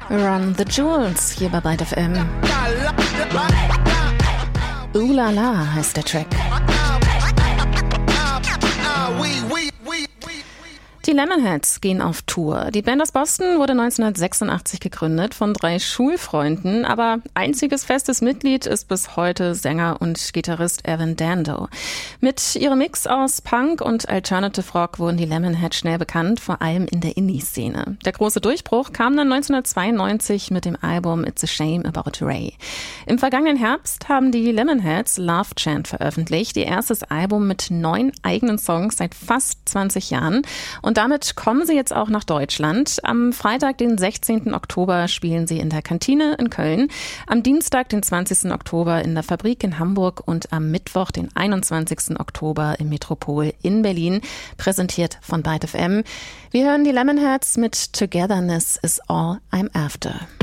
Run the Jewels hier bei Byte FM. Ooh La La heißt der Track. Die Lemonheads gehen auf Tour. Die Band aus Boston wurde 1986 gegründet von 3 Schulfreunden, aber einziges festes Mitglied ist bis heute Sänger und Gitarrist Evan Dando. Mit ihrem Mix aus Punk und Alternative Rock wurden die Lemonheads schnell bekannt, vor allem in der Indie-Szene. Der große Durchbruch kam dann 1992 mit dem Album It's a Shame About Ray. Im vergangenen Herbst haben die Lemonheads Love Chant veröffentlicht, ihr erstes Album mit 9 eigenen Songs seit fast 20 Jahren. Und damit kommen sie jetzt auch nach Deutschland. Am Freitag, den 16. Oktober, spielen sie in der Kantine in Köln. Am Dienstag, den 20. Oktober, in der Fabrik in Hamburg und am Mittwoch, den 21. Oktober, im Metropol in Berlin. Präsentiert von Byte FM. Wir hören die Lemonheads mit Togetherness is All I'm After.